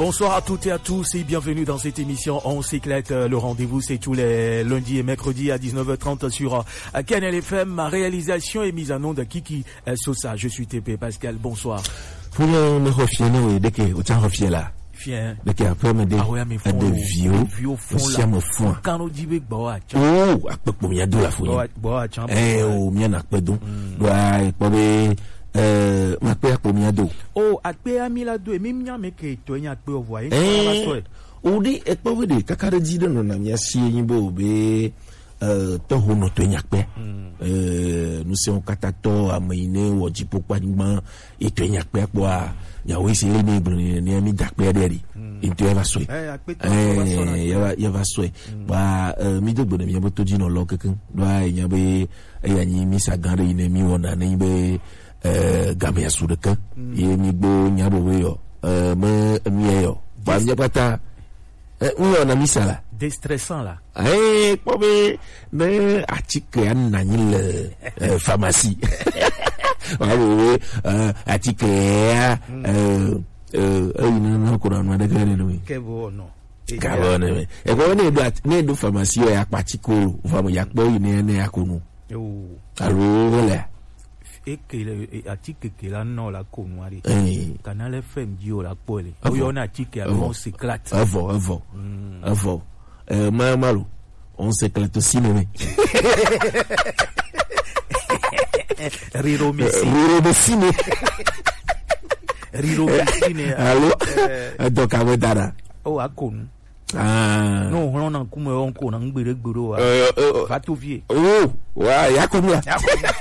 Bonsoir à toutes et à tous et bienvenue dans cette émission On s'éclate. Le rendez-vous c'est tous les lundis et mercredis à 19h30 sur Canal FM. Ma réalisation est mise en nom de Kiki Sosa. Je suis TP Pascal. Bonsoir. Pour me refier nous dès que tu refier là. Fier. Dès que après me de vieux aussi me fond. Quand on dit que boa. Oh, akpe pour mia do la fou. Boa. Oh, mia nakpe don. Ouais, pour makpe pour mia do. Oh, akpe amila do même nya me ke to nya akpe o voye. Odi ekpo we de kakare di do na mia si yimbo be to hono to nya akpe. Nous sommes katato amaine wo jipo kwa ngba e to nya akpe kwa. Yawe si le ni ami dakpe deri. Into eva swe. Eva swe. Ba mi do bono mi aboto di no lo keken. Ba nya be yanyi mi sagare ine mi wona na be gamia sudeka. Ye mi bo nya bo we yo. Mi yo. Ba mi pata uyo na misala. Déstressant là. Pobe ne article an nanil pharmacie. Oui, article non courant de gare que bon Kabone e ko ne do pharmacie ya patiko va mo yakbo ine ne akunu alo le et que article que là non la konwari Canal FM dio la pole o yo na article on s'éclate avant malo on s'éclate aussi mais Riro Messine. Allô? Donc, à Wedara. Oh, à Kon. Non, on a un coup, on a un peu de boulot. Va tout vieux. Oh, ouais, y'a combien?